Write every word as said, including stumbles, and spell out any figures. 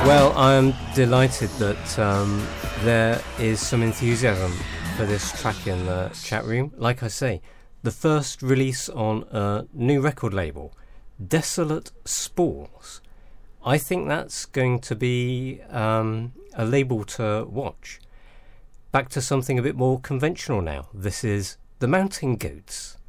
Well, I'm delighted that um, there is some enthusiasm for this track in the chat room. Like I say, the first release on a new record label, Desolate Spores. I think that's going to be um, a label to watch. Back to something a bit more conventional now. This is The Mountain Goats.